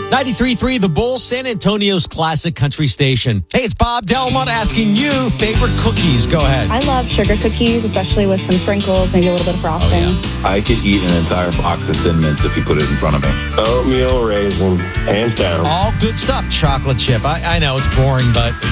93.3 The Bull, San Antonio's classic country station. Hey, it's Bob Delmont asking you favorite cookies. Go ahead. I love sugar cookies, especially with some sprinkles, maybe a little bit of frosting. I could eat an entire box of Thin Mints if you put it in front of me. Oatmeal raisin, hands down. All good stuff. Chocolate chip. I know it's boring, but